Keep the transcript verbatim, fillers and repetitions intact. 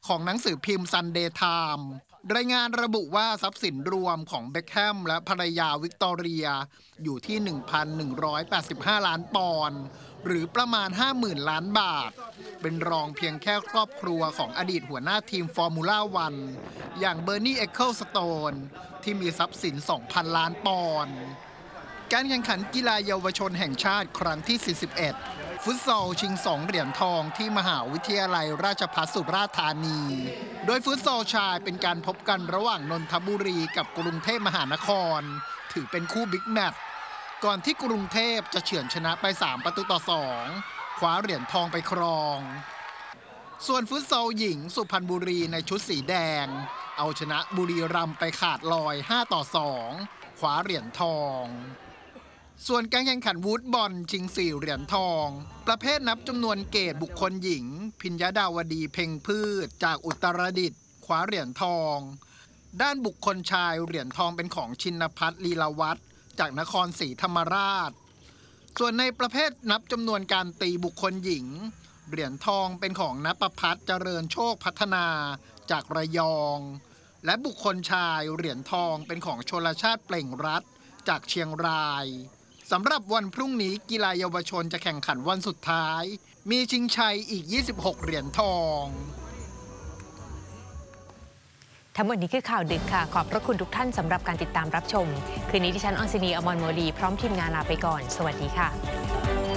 ของหนังสือพิมพ์ Sunday Times รายงานระบุว่าทรัพย์สินรวมของเบ็คแฮมและภรรยาวิกตอเรียอยู่ที่ หนึ่งพันหนึ่งร้อยแปดสิบห้า ล้านปอนด์หรือประมาณ ห้าหมื่น ล้านบาทเป็นรองเพียงแค่ครอบครัวของอดีตหัวหน้าทีมฟอร์มูล่าวันอย่างเบอร์นี เอ็กเคิลสโตนที่มีทรัพย์สิน สองพัน ล้านปอนด์การแข่งขันกีฬาเยาวชนแห่งชาติครั้งที่ สี่สิบเอ็ด ฟุตซอลชิง สอง เหรียญทองที่มหาวิทยาลัยราชภัฏสุราษฎร์ธานี โดยฟุตซอลชายเป็นการพบกันระหว่างนนทบุรีกับกรุงเทพมหานครถือเป็นคู่บิ๊กแมตช์ก่อนที่กรุงเทพจะเฉือนชนะไป สาม ประตูต่อ สอง คว้าเหรียญทองไปครอง ส่วนฟุตซอลหญิงสุพรรณบุรีในชุดสีแดงเอาชนะบุรีรัมย์ไปขาดลอย ห้า ต่อ สอง คว้าเหรียญทองส่วนการแข่งขันวูดบอลชิง สี่ เหรียญทองประเภทนับจำนวนเกตบุคคลหญิงพิญญดาวดีเพ็งพืชจากอุตรดิตถ์คว้าเหรียญทองด้านบุคคลชายเหรียญทองเป็นของชินภัทรลีลาวัฒน์จากนครศรีธรรมราชส่วนในประเภทนับจำนวนการตีบุคคลหญิงเหรียญทองเป็นของณปภัทรเจริญโชคพัฒนาจากระยองและบุคคลชายเหรียญทองเป็นของชลชาติเปล่งรัตน์จากเชียงรายสำหรับวันพรุ่งนี้กีฬาเยาวชนจะแข่งขันวันสุดท้ายมีชิงชัยอีก ยี่สิบหก เหรียญทองทั้งหมดนี้คือข่าวดึกค่ะขอบพระคุณทุกท่านสำหรับการติดตามรับชมคืนนี้ดิฉันออนซินีอมรโมลีพร้อมทีมงานลาไปก่อนสวัสดีค่ะ